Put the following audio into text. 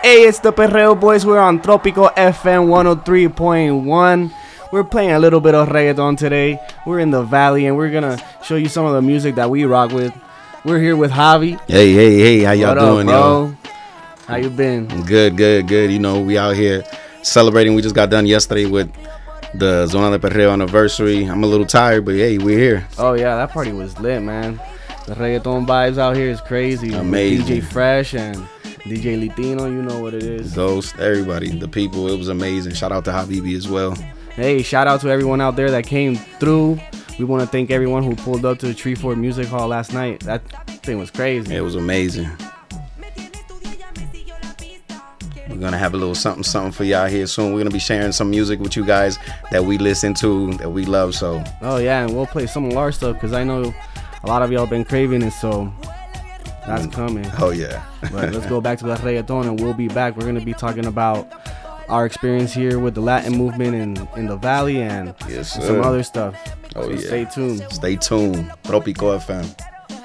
Hey, it's the Perreo Boys. We're on Tropical FM 103.1. We're playing a little bit of reggaeton today. We're in the valley, and we're going to show you some of the music that we rock with. We're here with Javi. Hey, how y'all doing, bro? How you been? Good. You know, we out here celebrating. We just got done yesterday with the Zona de Perreo anniversary. I'm a little tired, but hey, we're here. Oh, yeah, that party was lit, man. The reggaeton vibes out here is crazy. Amazing. DJ Fresh and DJ Litino, you know what it is. Ghost, everybody, the people, it was amazing. Shout out to Habibi as well. Hey, shout out to everyone out there that came through. We want to thank everyone who pulled up to the Tree Fort Music Hall last night. That thing was crazy. It was amazing. We're going to have a little something for y'all here soon. We're going to be sharing some music with you guys that we listen to, that we love. So. Oh, yeah, and we'll play some of our stuff because I know a lot of y'all been craving it, so that's coming. Oh, yeah. But let's go back to the reggaeton, and we'll be back. We're going to be talking about our experience here with the Latin movement in the Valley and yes, some other stuff. Oh, so yeah. Stay tuned. Stay tuned. Tropical FM.